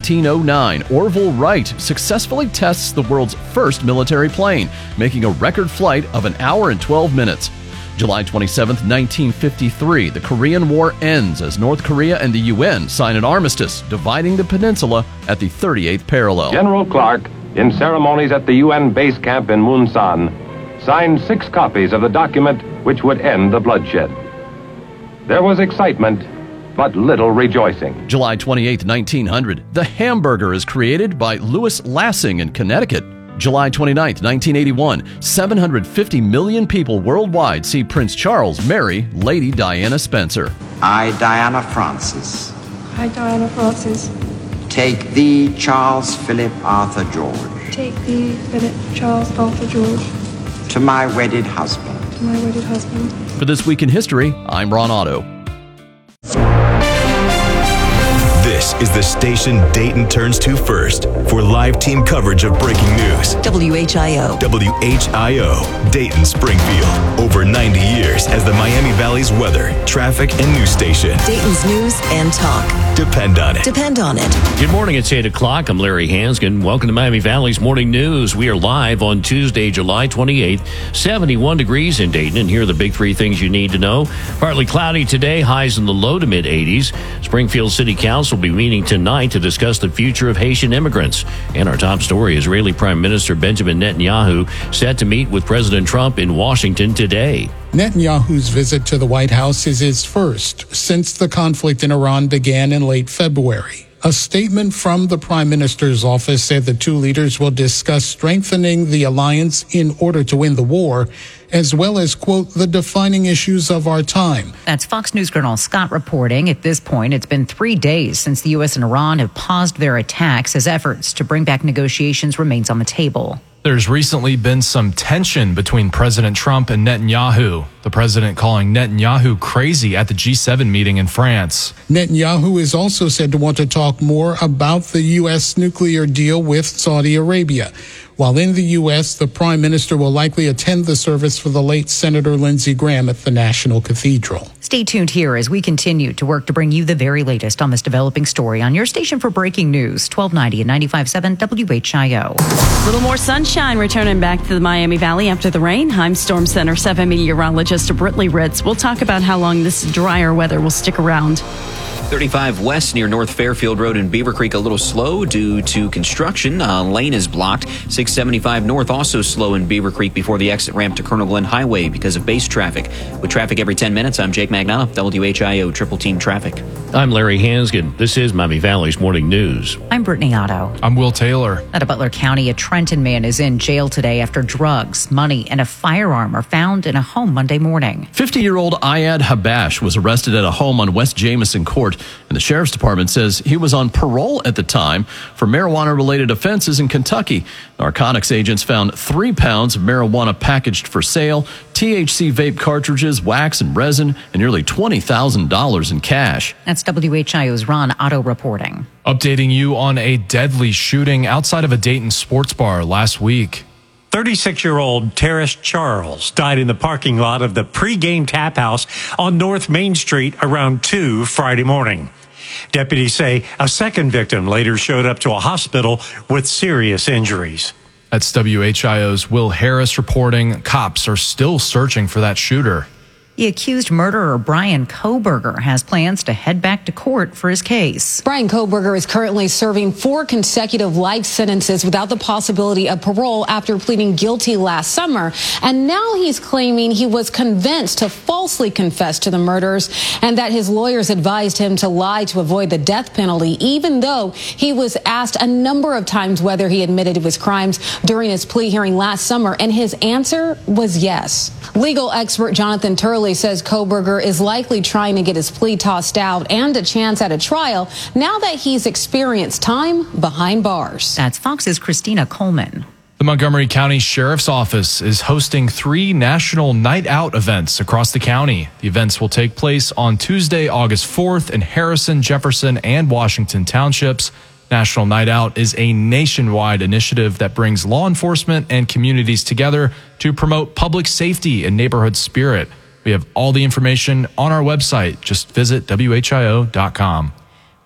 1909, Orville Wright successfully tests the world's first military plane, making a record flight of 1 hour and 12 minutes. July 27, 1953, the Korean War ends as North Korea and the UN sign an armistice, dividing the peninsula at the 38th parallel. General Clark, in ceremonies at the UN base camp in Munsan, signed 6 copies of the document which would end the bloodshed. There was excitement, but little rejoicing. July 28, 1900, the hamburger is created by Louis Lassing in Connecticut. July 29, 1981, 750 million people worldwide see Prince Charles marry Lady Diana Spencer. I, Diana Frances. I, Diana Frances. Take thee, Charles Philip Arthur George. Take thee, Philip Charles Arthur George. To my wedded husband. To my wedded husband. For This Week in History, I'm Ron Otto. This is the station Dayton turns to first for live team coverage of breaking news. WHIO. WHIO, Dayton, Springfield. Over 90 years as the Miami Valley's weather, traffic, and news station. Dayton's news and talk. Depend on it. Depend on it. Good morning. It's 8 o'clock. I'm Larry Hanskin. Welcome to Miami Valley's Morning News. We are live on Tuesday, July 28th, 71 degrees in Dayton. And here are the big 3 things you need to know. Partly cloudy today, highs in the low to mid 80s. Springfield City Council will be meeting tonight to discuss the future of Haitian immigrants. And our top story, Israeli Prime Minister Benjamin Netanyahu set to meet with President Trump in Washington today. Netanyahu's visit to the White House is his first since the conflict in Iran began in late February. A statement from the Prime Minister's office said the 2 leaders will discuss strengthening the alliance in order to win the war, as well as, quote, the defining issues of our time. That's Fox News Colonel Scott reporting. At this point, it's been 3 days since the U.S. and Iran have paused their attacks as efforts to bring back negotiations remains on the table. There's recently been some tension between President Trump and Netanyahu, the president calling Netanyahu crazy at the G7 meeting in France. Netanyahu is also said to want to talk more about the U.S. nuclear deal with Saudi Arabia. While in the U.S., the prime minister will likely attend the service for the late Senator Lindsey Graham at the National Cathedral. Stay tuned here as we continue to work to bring you the very latest on this developing story on your station for breaking news, 1290 and 95.7 WHIO. A little more sunshine returning back to the Miami Valley after the rain. I'm Storm Center 7 meteorologist Brittany Ritz. We'll talk about how long this drier weather will stick around. 35 west near North Fairfield Road in Beaver Creek a little slow due to construction. Lane is blocked. 675 north also slow in Beaver Creek before the exit ramp to Colonel Glenn Highway because of base traffic. With traffic every 10 minutes, I'm Jake Magnano, WHIO Triple Team Traffic. I'm Larry Hanskin. This is Miami Valley's Morning News. I'm Brittany Otto. I'm Will Taylor. Out of Butler County, a Trenton man is in jail today after drugs, money, and a firearm are found in a home Monday morning. 50-year-old Ayad Habash was arrested at a home on West Jamison Court, and the sheriff's department says he was on parole at the time for marijuana-related offenses in Kentucky. Narcotics agents found 3 pounds of marijuana packaged for sale, THC vape cartridges, wax and resin, and nearly $20,000 in cash. That's WHIO's Ron Otto reporting. Updating you on a deadly shooting outside of a Dayton sports bar last week. 36-year-old Terrace Charles died in the parking lot of the pregame tap house on North Main Street around 2 Friday morning. Deputies say a second victim later showed up to a hospital with serious injuries. That's WHIO's Will Harris reporting. Cops are still searching for that shooter. The accused murderer, Brian Kohberger, has plans to head back to court for his case. Brian Kohberger is currently serving 4 consecutive life sentences without the possibility of parole after pleading guilty last summer. And now he's claiming he was convinced to falsely confess to the murders and that his lawyers advised him to lie to avoid the death penalty, even though he was asked a number of times whether he admitted to his crimes during his plea hearing last summer. And his answer was yes. Legal expert Jonathan Turley says Kohberger is likely trying to get his plea tossed out and a chance at a trial now that he's experienced time behind bars. That's Fox's Christina Coleman. The Montgomery County Sheriff's Office is hosting 3 national night out events across the county. The events will take place on Tuesday, August 4th in Harrison, Jefferson, and Washington townships. National Night Out is a nationwide initiative that brings law enforcement and communities together to promote public safety and neighborhood spirit. We have all the information on our website. Just visit WHIO.com.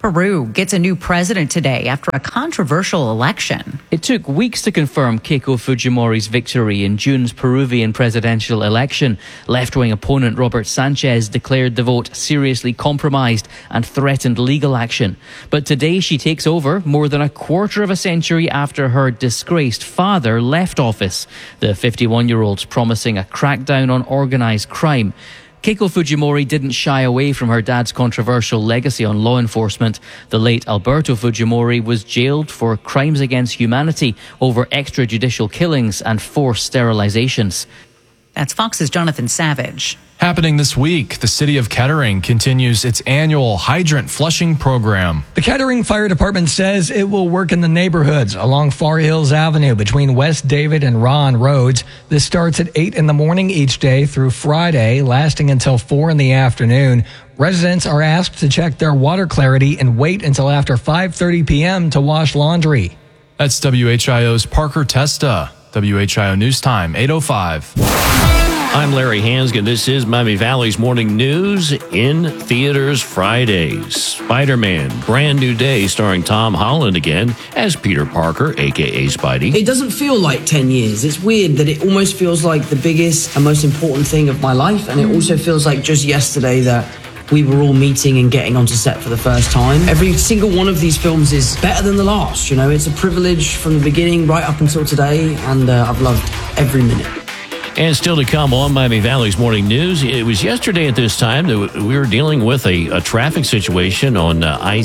Peru gets a new president today after a controversial election. It took weeks to confirm Keiko Fujimori's victory in June's Peruvian presidential election. Left-wing opponent Robert Sanchez declared the vote seriously compromised and threatened legal action. But today she takes over more than a quarter of a century after her disgraced father left office. The 51-year-old's promising a crackdown on organised crime. Keiko Fujimori didn't shy away from her dad's controversial legacy on law enforcement. The late Alberto Fujimori was jailed for crimes against humanity over extrajudicial killings and forced sterilizations. That's Fox's Jonathan Savage. Happening this week, the city of Kettering continues its annual hydrant flushing program. The Kettering Fire Department says it will work in the neighborhoods along Far Hills Avenue between West David and Ron Roads. This starts at 8 in the morning each day through Friday, lasting until 4 in the afternoon. Residents are asked to check their water clarity and wait until after 5:30 p.m. to wash laundry. That's WHIO's Parker Testa. WHIO News Time, 8:05. I'm Larry Hansgen. This is Miami Valley's Morning News. In theaters Fridays. Spider-Man, Brand New Day, starring Tom Holland again as Peter Parker, a.k.a. Spidey. It doesn't feel like 10 years. It's weird that it almost feels like the biggest and most important thing of my life. And it also feels like just yesterday that we were all meeting and getting onto set for the first time. Every single one of these films is better than the last. You know, it's a privilege from the beginning right up until today. And I've loved every minute. And still to come on Miami Valley's Morning News. It was yesterday at this time that we were dealing with a traffic situation on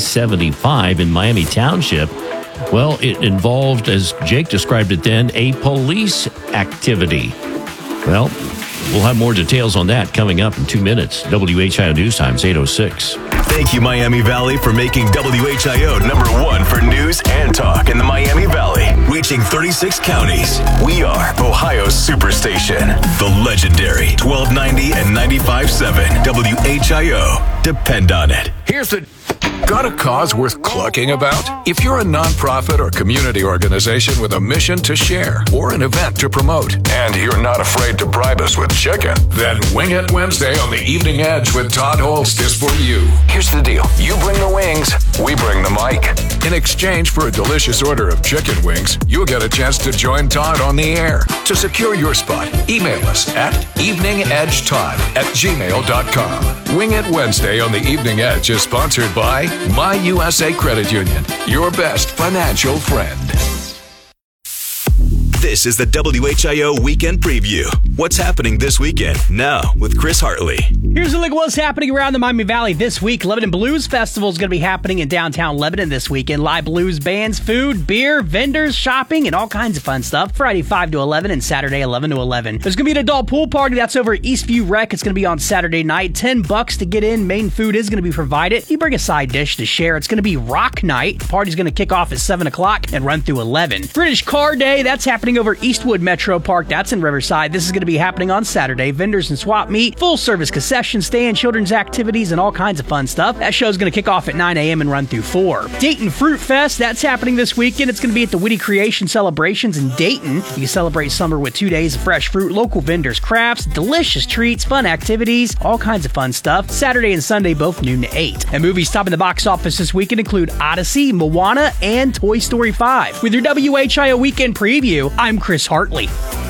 I-75 in Miami Township. Well, it involved, as Jake described it then, a police activity. Well, we'll have more details on that coming up in 2 minutes. WHIO News Time's 8:06. Thank you, Miami Valley, for making WHIO #1 for news and talk in the Miami Valley. Reaching 36 counties, we are Ohio's superstation. The legendary 1290 and 95.7 WHIO. Depend on it. Here's the... Got a cause worth clucking about? If you're a nonprofit or community organization with a mission to share or an event to promote, and you're not afraid to bribe us with chicken, then Wing It Wednesday on the Evening Edge with Todd Holst is for you. Here's the deal. You bring the wings, we bring the mic. In exchange for a delicious order of chicken wings, you'll get a chance to join Todd on the air. To secure your spot, email us at eveningedgetodd@gmail.com. Wing It Wednesday on the Evening Edge is sponsored by My USA Credit Union, your best financial friend. This is the WHIO Weekend Preview. What's happening this weekend? Now with Chris Hartley. Here's a look at what's happening around the Miami Valley this week. Lebanon Blues Festival is going to be happening in downtown Lebanon this weekend. Live blues bands, food, beer, vendors, shopping, and all kinds of fun stuff. Friday 5 to 11 and Saturday 11 to 11. There's going to be an adult pool party. That's over at Eastview Rec. It's going to be on Saturday night. $10 to get in. Main food is going to be provided. You bring a side dish to share. It's going to be rock night. The party's going to kick off at 7 o'clock and run through 11. British Car Day. That's happening over Eastwood Metro Park. That's in Riverside. This is going to be happening on Saturday. Vendors and swap meet, full service concession stand, children's activities, and all kinds of fun stuff. That show's going to kick off at 9 a.m. and run through 4. Dayton Fruit Fest. That's happening this weekend. It's going to be at the Witty Creation Celebrations in Dayton. You can celebrate summer with 2 days of fresh fruit, local vendors, crafts, delicious treats, fun activities, all kinds of fun stuff. Saturday and Sunday, both noon to 8. And movies topping the box office this weekend include Odyssey, Moana, and Toy Story 5. With your WHIO Weekend Preview, I'm Chris Hartley.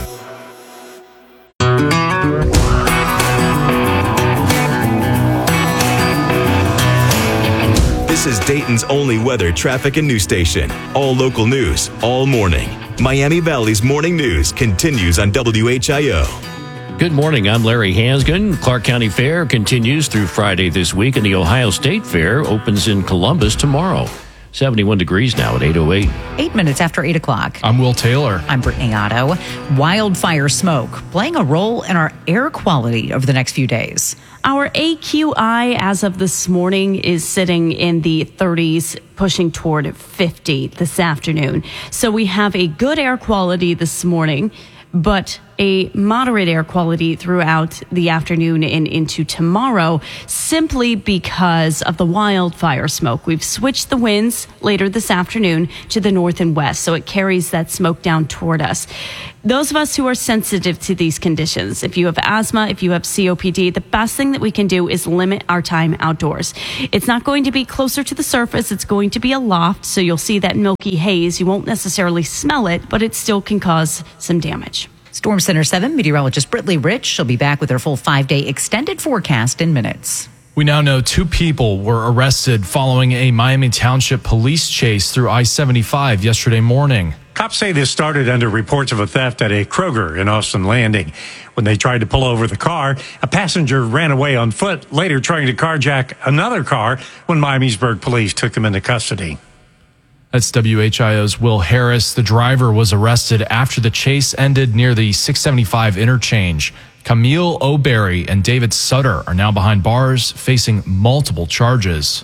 This is Dayton's only weather, traffic, and news station. All local news, all morning. Miami Valley's Morning News continues on WHIO. Good morning. I'm Larry Hansgen. Clark County Fair continues through Friday this week, and the Ohio State Fair opens in Columbus tomorrow. 71 degrees now at 8:08. 8 minutes after 8 o'clock. I'm Will Taylor. I'm Brittany Otto. Wildfire smoke playing a role in our air quality over the next few days. Our AQI as of this morning is sitting in the 30s, pushing toward 50 this afternoon. So we have a good air quality this morning, but a moderate air quality throughout the afternoon and into tomorrow, simply because of the wildfire smoke. We've switched the winds later this afternoon to the north and west, so it carries that smoke down toward us. Those of us who are sensitive to these conditions, if you have asthma, if you have COPD, the best thing that we can do is limit our time outdoors. It's not going to be closer to the surface. It's going to be aloft, so you'll see that milky haze. You won't necessarily smell it, but it still can cause some damage. Storm Center 7 meteorologist Brittany Rich. She'll be back with her full 5-day extended forecast in minutes. We now know 2 people were arrested following a Miami Township police chase through I-75 yesterday morning. Cops say this started under reports of a theft at a Kroger in Austin Landing. When they tried to pull over the car, a passenger ran away on foot, later trying to carjack another car when Miamisburg police took him into custody. That's WHIO's Will Harris. The driver was arrested after the chase ended near the 675 interchange. Camille O'Berry and David Sutter are now behind bars, facing multiple charges.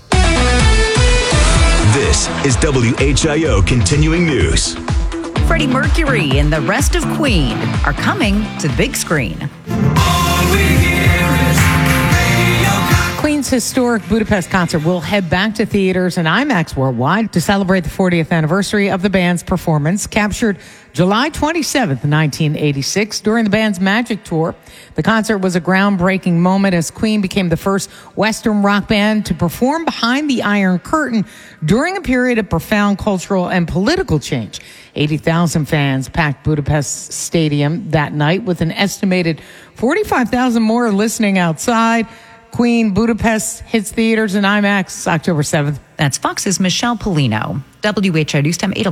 This is WHIO Continuing News. Freddie Mercury and the rest of Queen are coming to the big screen. Queen's historic Budapest concert will head back to theaters and IMAX worldwide to celebrate the 40th anniversary of the band's performance, captured July 27th, 1986, during the band's Magic Tour. The concert was a groundbreaking moment as Queen became the first Western rock band to perform behind the Iron Curtain during a period of profound cultural and political change. 80,000 fans packed Budapest Stadium that night, with an estimated 45,000 more listening outside. Queen Budapest hits theaters and IMAX October 7th. That's Fox's Michelle Polino. WHIO News Time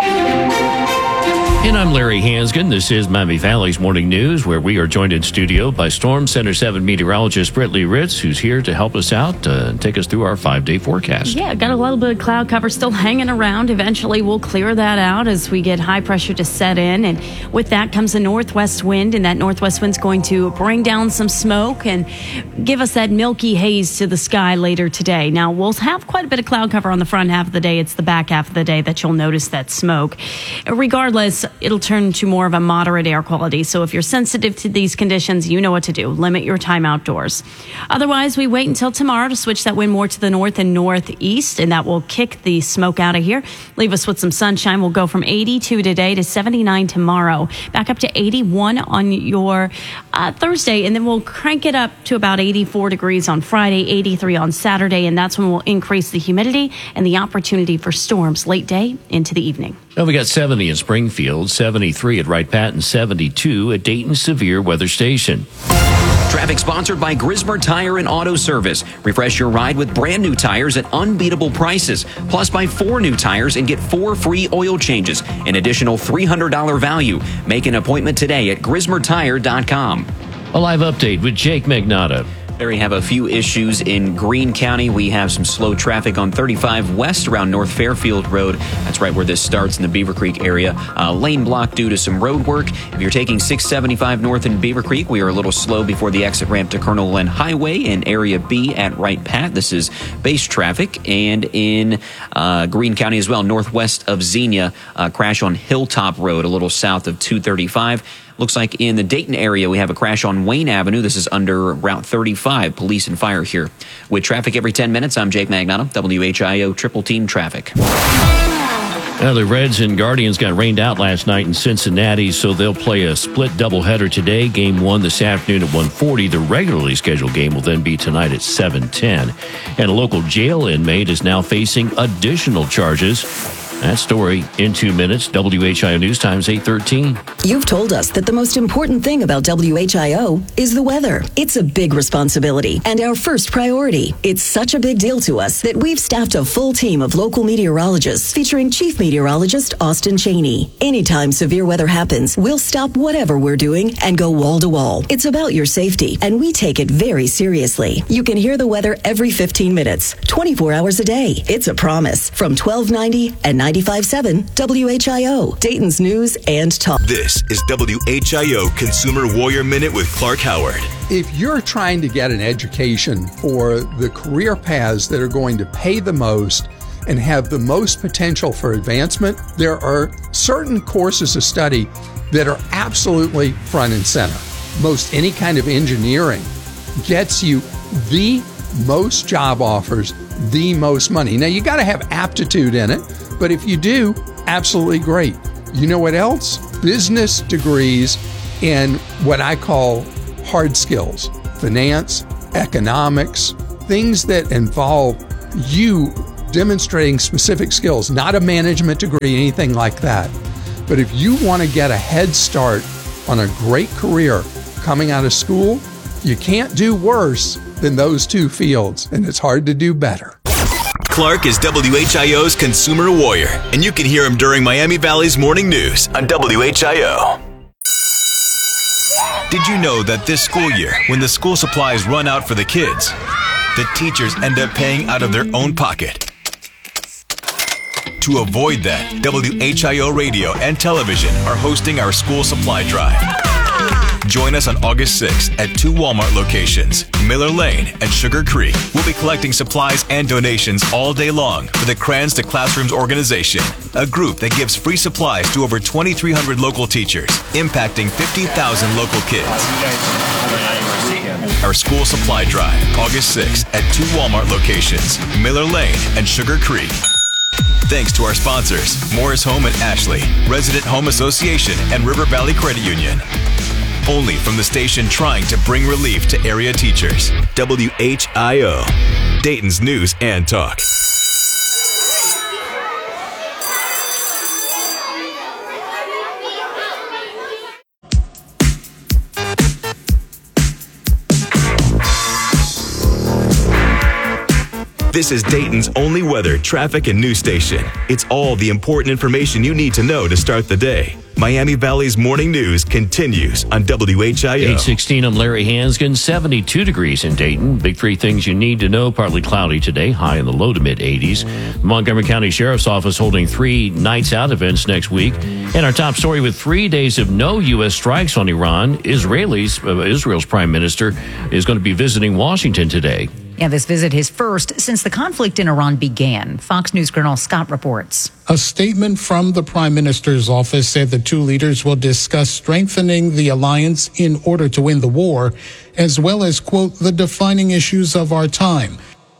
8:11. And I'm Larry Hansgen. This is Miami Valley's Morning News, where we are joined in studio by Storm Center 7 meteorologist Brittany Ritz, who's here to help us out and take us through our 5-day forecast. Yeah, got a little bit of cloud cover still hanging around. Eventually, we'll clear that out as we get high pressure to set in. And with that comes a northwest wind, and that northwest wind's going to bring down some smoke and give us that milky haze to the sky later today. Now, we'll have quite a bit of cloud cover on the front half of the day. It's the back half of the day that you'll notice that smoke. Regardless, it'll turn to more of a moderate air quality. So if you're sensitive to these conditions, you know what to do. Limit your time outdoors. Otherwise, we wait until tomorrow to switch that wind more to the north and northeast, and that will kick the smoke out of here. Leave us with some sunshine. We'll go from 82 today to 79 tomorrow. Back up to 81 on your Thursday, and then we'll crank it up to about 84 degrees on Friday, 83 on Saturday, and that's when we'll increase the humidity and the opportunity for storms late day into the evening. Well, we got 70 in Springfield, 73 at Wright Patton, 72 at Dayton Severe Weather Station. Traffic sponsored by Grismer Tire and Auto Service. Refresh your ride with brand new tires at unbeatable prices. Plus, buy 4 new tires and get 4 free oil changes. An additional $300 value. Make an appointment today at GrismerTire.com. A live update with Jake Magnotta. There we have a few issues in Greene County. We have some slow traffic on 35 west around North Fairfield Road. That's right where this starts in the Beaver Creek area. Lane blocked due to some road work. If you're taking 675 north in Beaver Creek, we are a little slow before the exit ramp to Colonel Glenn Highway in Area B at Wright Pat. This is base traffic. And in Greene County as well, northwest of Xenia, crash on Hilltop Road, a little south of 235. Looks like in the Dayton area, we have a crash on Wayne Avenue. This is under Route 35. Police and fire here. With traffic every 10 minutes, I'm Jake Magnotta, WHIO Triple Team Traffic. Now, the Reds and Guardians got rained out last night in Cincinnati, so they'll play a split doubleheader today. Game 1 this afternoon at 1:40. The regularly scheduled game will then be tonight at 7:10. And a local jail inmate is now facing additional charges. That story in 2 minutes. WHIO News Times 8:13. You've told us that the most important thing about WHIO is the weather. It's a big responsibility and our first priority. It's such a big deal to us that we've staffed a full team of local meteorologists featuring Chief Meteorologist Austin Cheney. Anytime severe weather happens, we'll stop whatever we're doing and go wall to wall. It's about your safety, and we take it very seriously. You can hear the weather every 15 minutes, 24 hours a day. It's a promise from 1290 and 95.7 WHIO, Dayton's News and Talk. This is WHIO Consumer Warrior Minute with Clark Howard. If you're trying to get an education for the career paths that are going to pay the most and have the most potential for advancement, there are certain courses of study that are absolutely front and center. Most any kind of engineering gets you the most job offers, the most money. Now, you got to have aptitude in it, but if you do, absolutely great. You know what else? Business degrees in what I call hard skills, finance, economics, things that involve you demonstrating specific skills, not a management degree, anything like that. But if you want to get a head start on a great career coming out of school, you can't do worse than those two fields, and it's hard to do better. Clark is WHIO's consumer warrior, and you can hear him during Miami Valley's morning news on WHIO. Did you know that this school year, when the school supplies run out for the kids, the teachers end up paying out of their own pocket? To avoid that, WHIO Radio and Television are hosting our school supply drive. Join us on August 6th at 2 Walmart locations, Miller Lane and Sugar Creek. We'll be collecting supplies and donations all day long for the Crayons to Classrooms organization, a group that gives free supplies to over 2,300 local teachers, impacting 50,000 local kids. Our school supply drive, August 6th at 2 Walmart locations, Miller Lane and Sugar Creek. Thanks to our sponsors, Morris Home and Ashley, Resident Home Association, and River Valley Credit Union. Only from the station trying to bring relief to area teachers. WHIO, Dayton's News and Talk. This is Dayton's only weather, traffic, and news station. It's all the important information you need to know to start the day. Miami Valley's morning news continues on WHIO. 8:16, I'm Larry Hansgen. 72 degrees in Dayton. Big three things you need to know. Partly cloudy today, high in the low to mid-80s. The Montgomery County Sheriff's Office holding 3 nights out events next week. And our top story, with 3 days of no U.S. strikes on Iran, Israel's prime minister is going to be visiting Washington today. Yeah, this visit is first since the conflict in Iran began. Fox News Colonel Scott reports. A statement from the Prime Minister's office said the two leaders will discuss strengthening the alliance in order to win the war, as well as, quote, the defining issues of our time.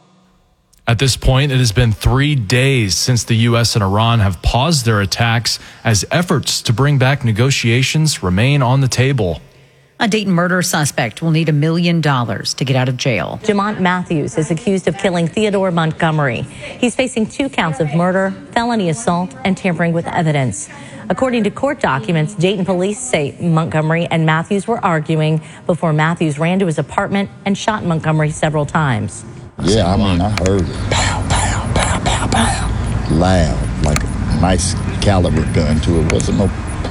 At this point, it has been 3 days since the U.S. and Iran have paused their attacks as efforts to bring back negotiations remain on the table. A Dayton murder suspect will need $1 million to get out of jail. Jamont Matthews is accused of killing Theodore Montgomery. He's facing 2 counts of murder, felony assault, and tampering with evidence. According to court documents, Dayton police say Montgomery and Matthews were arguing before Matthews ran to his apartment and shot Montgomery several times. Yeah, I heard it. Pow, pow, pow, pow, pow. Loud, like a nice caliber gun to it. It wasn't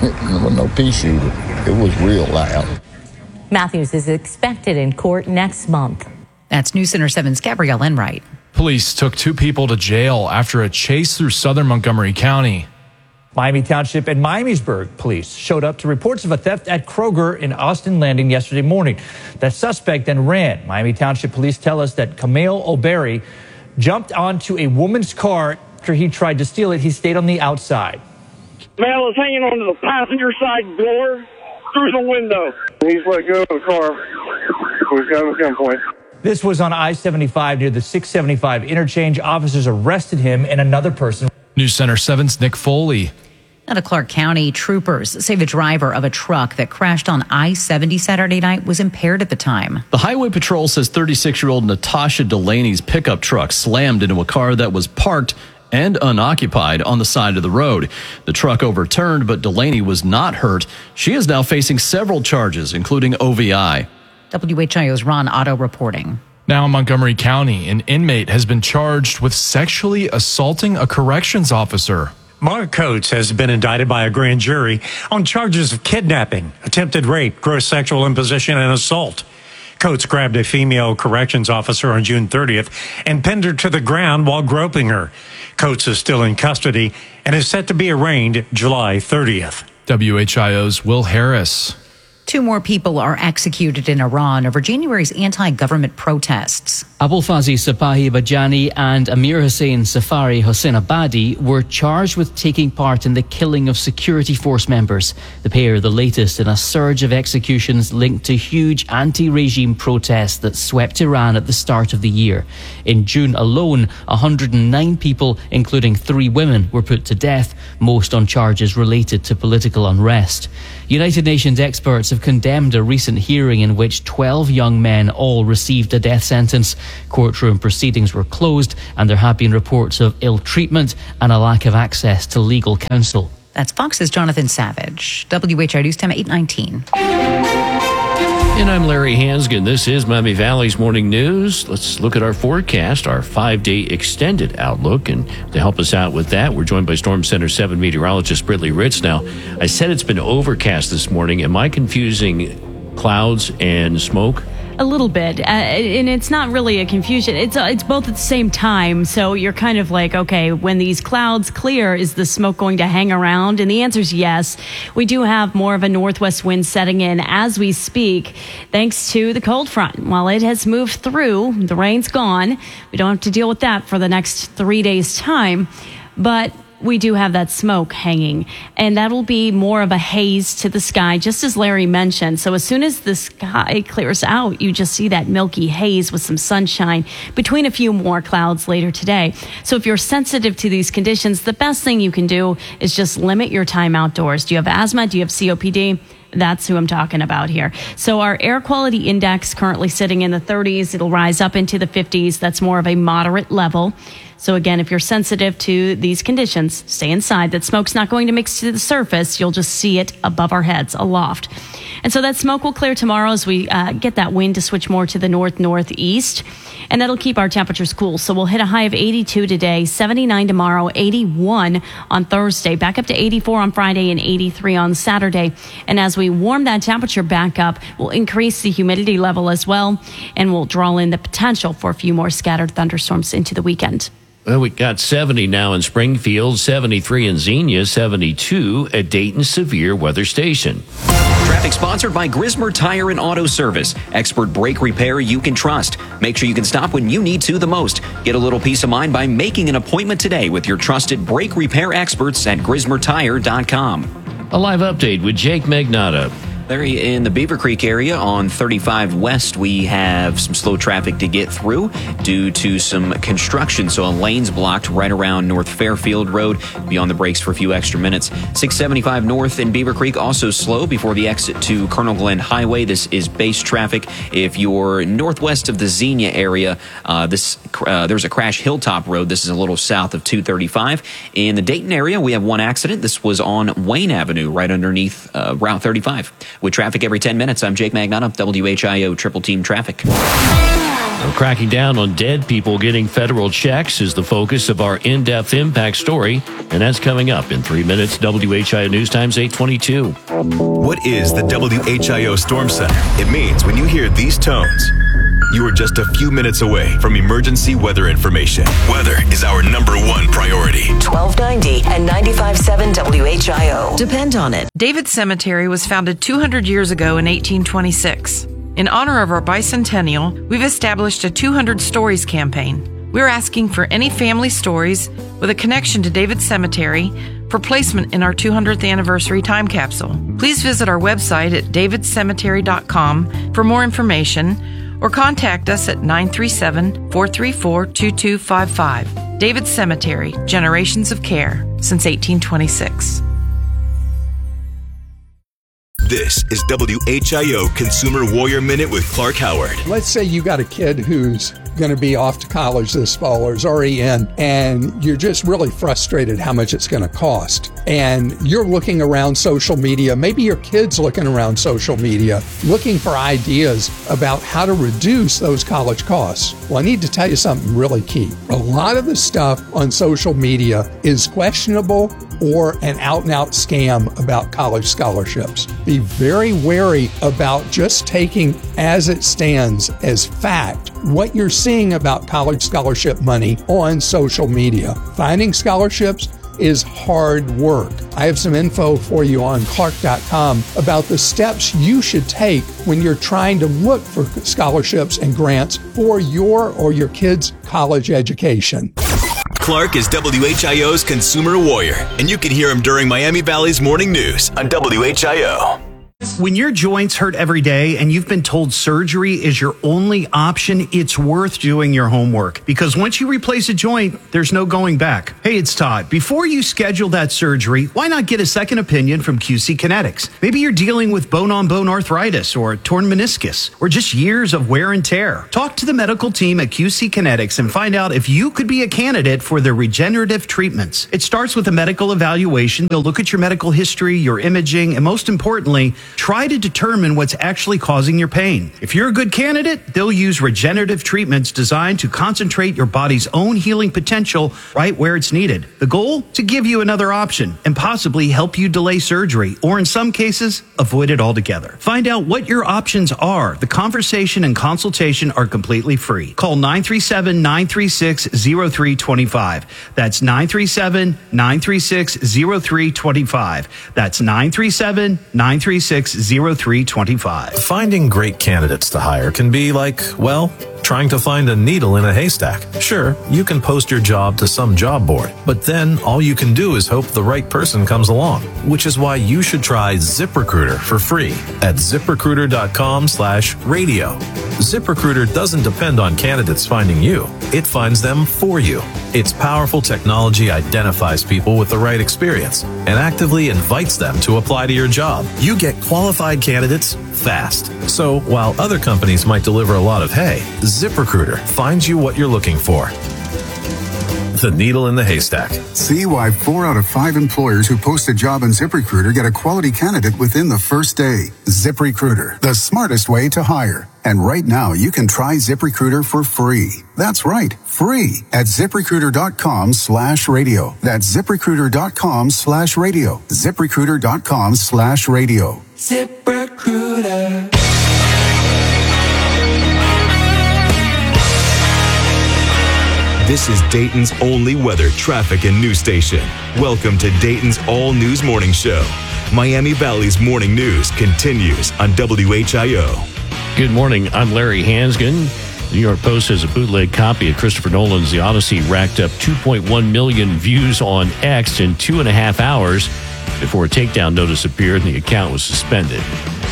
no pea shooter. It was real loud. Matthews is expected in court next month. That's News Center 7's Gabrielle Enright. Police took 2 people to jail after a chase through southern Montgomery County. Miami Township and Miamisburg police showed up to reports of a theft at Kroger in Austin Landing yesterday morning. The suspect then ran. Miami Township police tell us that Camille O'Berry jumped onto a woman's car after he tried to steal it. He stayed on the outside. Male is hanging onto the passenger side door through the window. He's let go of the car. We've got him at gunpoint. This was on I-75 near the 675 interchange. Officers arrested him and another person. News Center 7's Nick Foley. Out of Clark County, troopers say the driver of a truck that crashed on I-70 Saturday night was impaired at the time. The Highway Patrol says 36-year-old Natasha Delaney's pickup truck slammed into a car that was parked and unoccupied on the side of the road. The truck overturned, but Delaney was not hurt. She is now facing several charges, including OVI. WHIO's Ron Otto reporting. Now in Montgomery County, an inmate has been charged with sexually assaulting a corrections officer. Mark Coates has been indicted by a grand jury on charges of kidnapping, attempted rape, gross sexual imposition, and assault. Coates grabbed a female corrections officer on June 30th and pinned her to the ground while groping her. Coates is still in custody and is set to be arraigned July 30th. WHIO's Will Harris. 2 more people are executed in Iran over January's anti-government protests. Abulfazi Sapahi Bajani and Amir Hussein Safari Hossein-Abadi were charged with taking part in the killing of security force members. The pair are the latest in a surge of executions linked to huge anti-regime protests that swept Iran at the start of the year. In June alone, 109 people, including 3 women, were put to death, most on charges related to political unrest. United Nations experts have condemned a recent hearing in which 12 young men all received a death sentence. Courtroom proceedings were closed and there have been reports of ill treatment and a lack of access to legal counsel. That's Fox's Jonathan Savage. WHI News Time 8:19. And I'm Larry Hansgen. This is Miami Valley's Morning News. Let's look at our forecast, our 5-day extended outlook. And to help us out with that, we're joined by Storm Center 7 meteorologist Britley Ritz. Now, I said it's been overcast this morning. Am I confusing clouds and smoke? A little bit, and it's not really a confusion. It's both at the same time. So you're kind of like, okay, when these clouds clear, is the smoke going to hang around? And the answer is yes. We do have more of a northwest wind setting in as we speak, thanks to the cold front. While it has moved through, the rain's gone. We don't have to deal with that for the next 3 days' time, but we do have that smoke hanging, and that'll be more of a haze to the sky, just as Larry mentioned. So as soon as the sky clears out, you just see that milky haze with some sunshine between a few more clouds later today. So if you're sensitive to these conditions, the best thing you can do is just limit your time outdoors. Do you have asthma? Do you have COPD? That's who I'm talking about here. So our air quality index currently sitting in the 30s. It'll rise up into the 50s. That's more of a moderate level. So again, if you're sensitive to these conditions, stay inside. That smoke's not going to mix to the surface. You'll just see it above our heads, aloft. And so that smoke will clear tomorrow as we get that wind to switch more to the north-northeast. And that'll keep our temperatures cool. So we'll hit a high of 82 today, 79 tomorrow, 81 on Thursday, back up to 84 on Friday and 83 on Saturday. And as we warm that temperature back up, we'll increase the humidity level as well, and we'll draw in the potential for a few more scattered thunderstorms into the weekend. Well, we got 70 now in Springfield, 73 in Xenia, 72 at Dayton Severe Weather Station. Traffic sponsored by Grismer Tire and Auto Service. Expert brake repair you can trust. Make sure you can stop when you need to the most. Get a little peace of mind by making an appointment today with your trusted brake repair experts at GrismerTire.com. A live update with Jake Magnotta. Larry, in the Beaver Creek area on 35 West, we have some slow traffic to get through due to some construction. So a lane's blocked right around North Fairfield Road. Be on the brakes for a few extra minutes. 675 North in Beaver Creek, also slow before the exit to Colonel Glenn Highway. This is base traffic. If you're northwest of the Xenia area, there's a crash Hilltop Road. This is a little south of 235. In the Dayton area, we have one accident. This was on Wayne Avenue, right underneath Route 35. With traffic every 10 minutes, I'm Jake Magnotta, WHIO Triple Team Traffic. Cracking down on dead people getting federal checks is the focus of our in-depth impact story, and that's coming up in 3 minutes. WHIO News Time's 8:22. What is the WHIO Storm Center? It means when you hear these tones, you are just a few minutes away from emergency weather information. Weather is our #1 priority. 1290 and 95.7 WHIO. Depend on it. David Cemetery was founded 200 years ago in 1826. In honor of our bicentennial, we've established a 200 Stories campaign. We're asking for any family stories with a connection to David Cemetery for placement in our 200th anniversary time capsule. Please visit our website at davidcemetery.com for more information, or contact us at 937-434-2255. David Cemetery, generations of care since 1826. This is WHIO Consumer Warrior Minute with Clark Howard. Let's say you got a kid who's going to be off to college this fall or is already in, and you're just really frustrated how much it's going to cost. And you're looking around social media, maybe your kid's looking around social media, looking for ideas about how to reduce those college costs. Well, I need to tell you something really key. A lot of the stuff on social media is questionable or an out-and-out scam about college scholarships. Be very wary about just taking as it stands as fact what you're seeing about college scholarship money on social media. Finding scholarships is hard work. I have some info for you on Clark.com about the steps you should take when you're trying to look for scholarships and grants for your or your kids' college education. Clark is WHIO's consumer warrior, and you can hear him during Miami Valley's morning news on WHIO. When your joints hurt every day and you've been told surgery is your only option, it's worth doing your homework, because once you replace a joint, there's no going back. Hey, it's Todd. Before you schedule that surgery, why not get a second opinion from QC Kinetics? Maybe you're dealing with bone-on-bone arthritis or torn meniscus or just years of wear and tear. Talk to the medical team at QC Kinetics and find out if you could be a candidate for their regenerative treatments. It starts with a medical evaluation. They'll look at your medical history, your imaging, and most importantly, try to determine what's actually causing your pain. If you're a good candidate, they'll use regenerative treatments designed to concentrate your body's own healing potential right where it's needed. The goal? To give you another option and possibly help you delay surgery, or in some cases, avoid it altogether. Find out what your options are. The conversation and consultation are completely free. Call 937-936-0325. That's 937-936-0325. That's 937-936-0325. Finding great candidates to hire can be like, well, trying to find a needle in a haystack. Sure, you can post your job to some job board, but then all you can do is hope the right person comes along, which is why you should try ZipRecruiter for free at ZipRecruiter.com/radio. ZipRecruiter doesn't depend on candidates finding you. It finds them for you. Its powerful technology identifies people with the right experience and actively invites them to apply to your job. You get qualified candidates fast. So while other companies might deliver a lot of hay, ZipRecruiter finds you what you're looking for. The needle in the haystack. See why 4 out of 5 employers who post a job on ZipRecruiter get a quality candidate within the first day. ZipRecruiter, the smartest way to hire. And right now, you can try ZipRecruiter for free. That's right, free at ZipRecruiter.com/radio. That's ZipRecruiter.com/radio. ZipRecruiter.com/radio. ZipRecruiter. This is Dayton's only weather, traffic, and news station. Welcome to Dayton's All News Morning Show. Miami Valley's morning news continues on WHIO. Good morning. I'm Larry Hansgen. The New York Post has a bootleg copy of Christopher Nolan's The Odyssey, racked up 2.1 million views on X in 2.5 hours before a takedown notice appeared and the account was suspended.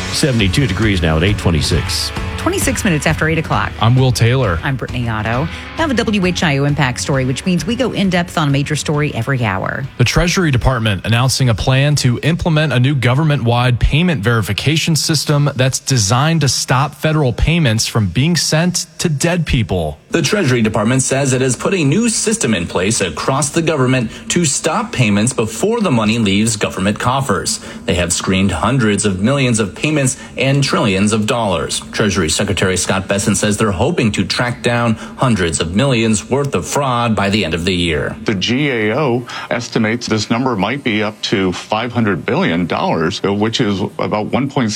72 degrees now at 8:26. 26 minutes after 8 o'clock. I'm Will Taylor. I'm Brittany Otto. I have a WHIO Impact story, which means we go in-depth on a major story every hour. The Treasury Department announcing a plan to implement a new government-wide payment verification system that's designed to stop federal payments from being sent to dead people. The Treasury Department says it has put a new system in place across the government to stop payments before the money leaves government coffers. They have screened hundreds of millions of payments and trillions of dollars. Treasury Secretary Scott Bessent says they're hoping to track down hundreds of millions worth of fraud by the end of the year. The GAO estimates this number might be up to $500 billion, which is about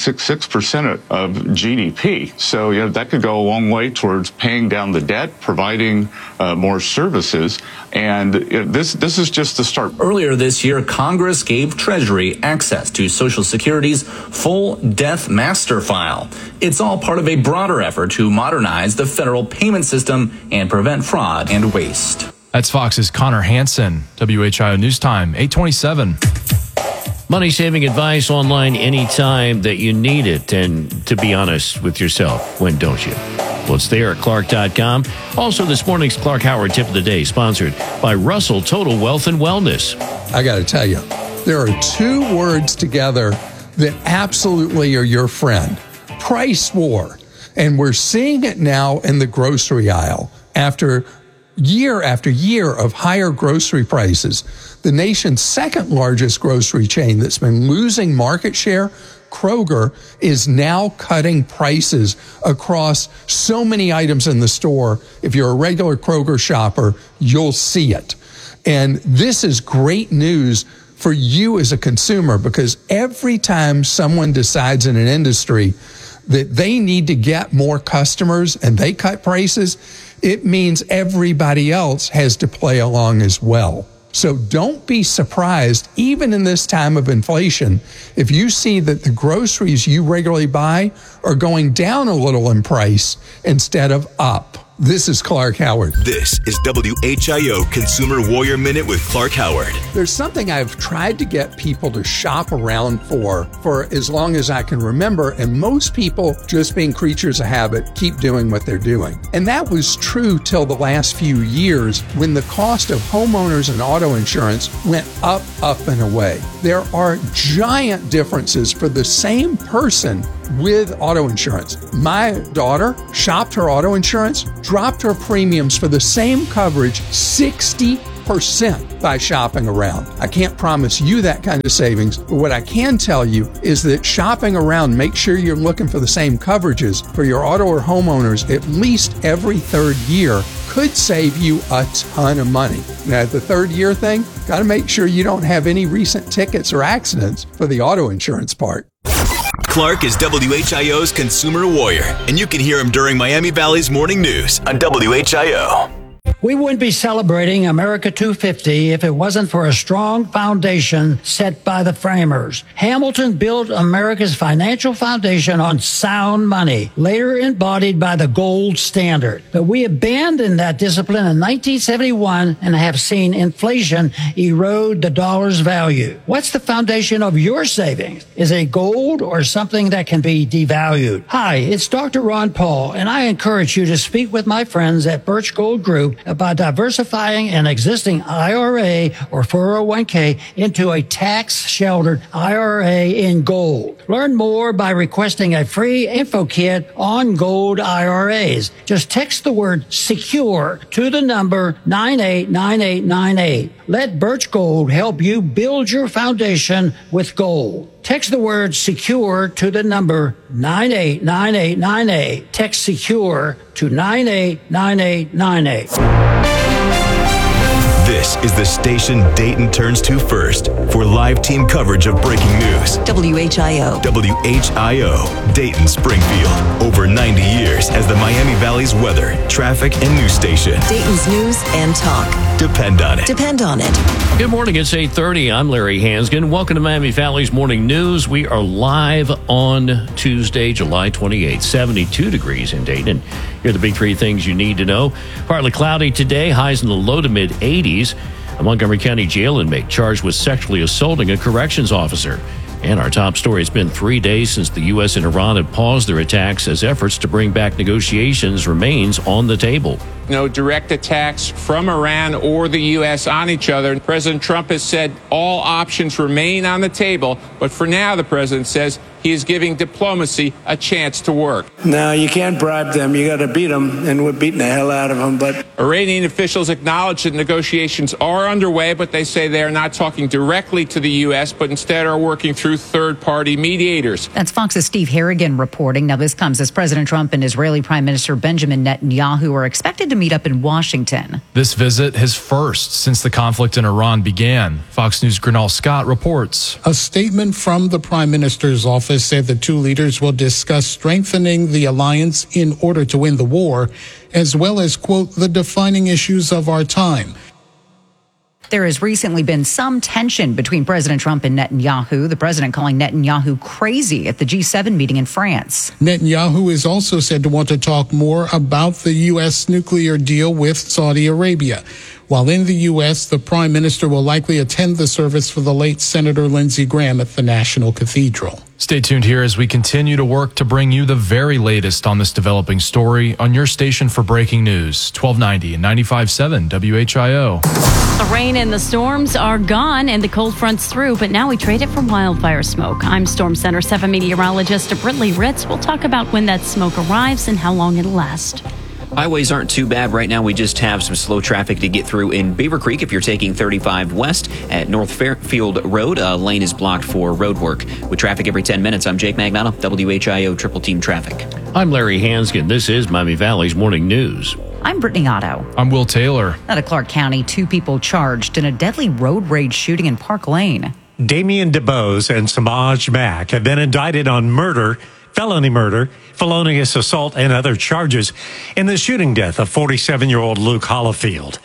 1.66% of GDP. So that could go a long way towards paying down the debt, providing more services, and this is just the start. Earlier this year, Congress gave Treasury access to Social Security's full death master file. It's all part of a broader effort to modernize the federal payment system and prevent fraud and waste. That's Fox's Connor Hansen. WHIO News Time, 8:27. Money-saving advice online anytime that you need it. And to be honest with yourself, when don't you? Well, it's there at Clark.com. Also, this morning's Clark Howard Tip of the Day, sponsored by Russell Total Wealth and Wellness. I got to tell you, there are 2 words together that absolutely are your friend. Price war. And we're seeing it now in the grocery aisle. After year of higher grocery prices, the nation's second largest grocery chain that's been losing market share, Kroger, is now cutting prices across so many items in the store. If you're a regular Kroger shopper, you'll see it. And this is great news for you as a consumer, because every time someone decides in an industry that they need to get more customers and they cut prices, it means everybody else has to play along as well. So don't be surprised, even in this time of inflation, if you see that the groceries you regularly buy are going down a little in price instead of up. This is Clark Howard. This is WHIO Consumer Warrior Minute with Clark Howard. There's something I've tried to get people to shop around for as long as I can remember, and most people, just being creatures of habit, keep doing what they're doing. And that was true till the last few years when the cost of homeowners and auto insurance went up, and away. There are giant differences for the same person with auto insurance. My daughter shopped her auto insurance, dropped her premiums for the same coverage 60% by shopping around. I can't promise you that kind of savings, but what I can tell you is that shopping around, make sure you're looking for the same coverages for your auto or homeowners at least every third year could save you a ton of money. Now, the third year thing, got to make sure you don't have any recent tickets or accidents for the auto insurance part. Clark is WHIO's Consumer Warrior, and you can hear him during Miami Valley's morning news on WHIO. We wouldn't be celebrating America 250 if it wasn't for a strong foundation set by the framers. Hamilton built America's financial foundation on sound money, later embodied by the gold standard. But we abandoned that discipline in 1971 and have seen inflation erode the dollar's value. What's the foundation of your savings? Is it gold or something that can be devalued? Hi, it's Dr. Ron Paul, and I encourage you to speak with my friends at Birch Gold Group about diversifying an existing IRA or 401k into a tax-sheltered IRA in gold. Learn more by requesting a free info kit on gold IRAs. Just text the word SECURE to the number 989898. Let Birch Gold help you build your foundation with gold. Text the word SECURE to the number 989898. Text SECURE to 989898. This is the station Dayton turns to first for live team coverage of breaking news. WHIO. WHIO, Dayton, Springfield. Over 90 years as the Miami Valley's weather, traffic, and news station. Dayton's news and talk. Depend on it. Depend on it. Good morning. It's 8:30. I'm Larry Hansgen. Welcome to Miami Valley's morning news. We are live on Tuesday, July 28th. 72 degrees in Dayton. Here are the big three things you need to know. Partly cloudy today. Highs in the low to mid 80s. A Montgomery County jail inmate charged with sexually assaulting a corrections officer. And our top story, it's been 3 days since the U.S. and Iran have paused their attacks as efforts to bring back negotiations remains on the table. No direct attacks from Iran or the U.S. on each other. President Trump has said all options remain on the table, but for now, the president says he is giving diplomacy a chance to work. No, you can't bribe them. You got to beat them, and we're beating the hell out of them. But Iranian officials acknowledge that negotiations are underway, but they say they are not talking directly to the U.S., but instead are working through third-party mediators. That's Fox's Steve Harrigan reporting. Now, this comes as President Trump and Israeli Prime Minister Benjamin Netanyahu are expected to meet up in Washington. This visit, his first since the conflict in Iran began. Fox News' Gernal Scott reports. A statement from the Prime Minister's office said the two leaders will discuss strengthening the alliance in order to win the war, as well as, quote, the defining issues of our time. There has recently been some tension between President Trump and Netanyahu, the president calling Netanyahu crazy at the G7 meeting in France. Netanyahu is also said to want to talk more about the U.S. nuclear deal with Saudi Arabia. While in the U.S., the prime minister will likely attend the service for the late Senator Lindsey Graham at the National Cathedral. Stay tuned here as we continue to work to bring you the very latest on this developing story on your station for breaking news, 1290 and 95.7 WHIO. The rain and the storms are gone and the cold front's through, but now we trade it for wildfire smoke. I'm Storm Center 7 meteorologist Britley Ritz. We'll talk about when that smoke arrives and how long it'll last. Highways aren't too bad right now. We just have some slow traffic to get through in Beaver Creek. If you're taking 35 west at North Fairfield Road, a lane is blocked for road work. With traffic every 10 minutes, I'm Jake Magnano, WHIO Triple Team Traffic. I'm Larry Hansgen. This is Miami Valley's morning news. I'm Brittany Otto. I'm Will Taylor. Out of Clark County, 2 people charged in a deadly road rage shooting in Park Lane. Damian DeBose and Samaj Mack have been indicted on felony murder, felonious assault, and other charges in the shooting death of 47-year-old Luke Hollifield.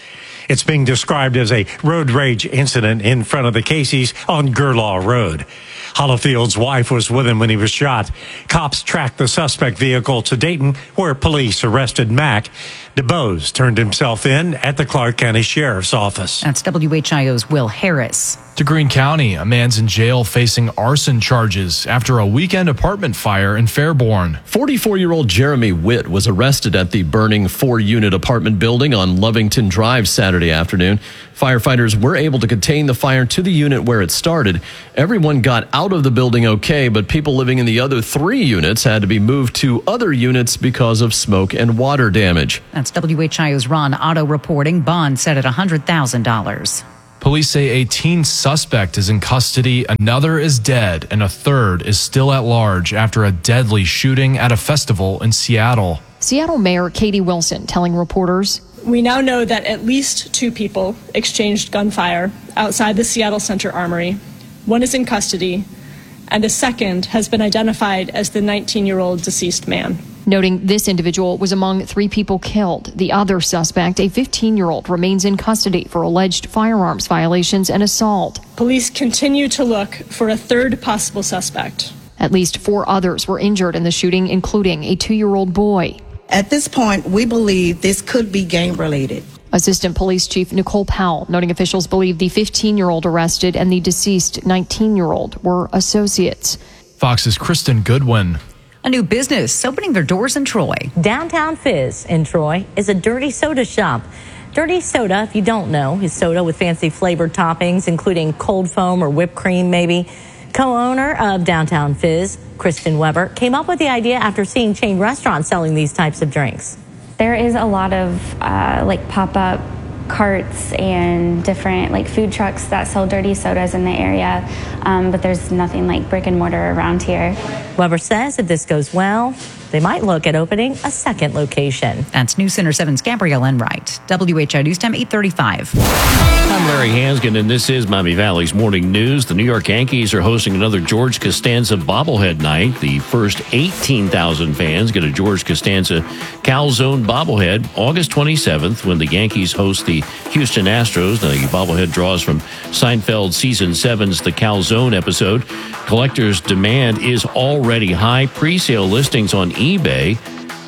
It's being described as a road rage incident in front of the Casey's on Gerlaw Road. Hollofield's wife was with him when he was shot. Cops tracked the suspect vehicle to Dayton, where police arrested Mack. DeBose turned himself in at the Clark County Sheriff's Office. That's WHIO's Will Harris. To Greene County, a man's in jail facing arson charges after a weekend apartment fire in Fairborn. 44-year-old Jeremy Witt was arrested at the burning 4-unit apartment building on Lovington Drive Saturday afternoon. Firefighters were able to contain the fire to the unit where it started. Everyone got out of the building okay, but people living in the other 3 units had to be moved to other units because of smoke and water damage. That's WHIO's Ron Otto reporting. Bond set at $100,000. Police say a teen suspect is in custody, another is dead, and a third is still at large after a deadly shooting at a festival in Seattle. Seattle Mayor Katie Wilson telling reporters, "We now know that at least 2 people exchanged gunfire outside the Seattle Center Armory. 1 is in custody, and a second has been identified as the 19-year-old deceased man." Noting this individual was among 3 people killed. The other suspect, a 15-year-old, remains in custody for alleged firearms violations and assault. Police continue to look for a third possible suspect. At least 4 others were injured in the shooting, including a 2-year-old boy. At this point, we believe this could be gang-related. Assistant Police Chief Nicole Powell, noting officials believe the 15-year-old arrested and the deceased 19-year-old were associates. Fox's Kristen Goodwin. A new business opening their doors in Troy. Downtown Fizz in Troy is a dirty soda shop. Dirty soda, if you don't know, is soda with fancy flavored toppings, including cold foam or whipped cream, maybe. Co-owner of Downtown Fizz, Kristen Weber, came up with the idea after seeing chain restaurants selling these types of drinks. There is a lot of pop-up carts and different food trucks that sell dirty sodas in the area, but there's nothing like brick and mortar around here. Weber says if this goes well, they might look at opening a second location. That's News Center 7's Gabrielle Enright. WHI News Time 8:35. I'm Larry Hansgen, and this is Miami Valley's Morning News. The New York Yankees are hosting another George Costanza bobblehead night. The first 18,000 fans get a George Costanza Calzone bobblehead August 27th when the Yankees host the Houston Astros. The bobblehead draws from Seinfeld Season 7's The Calzone episode. Collectors' demand is already high. Pre-sale listings on eBay,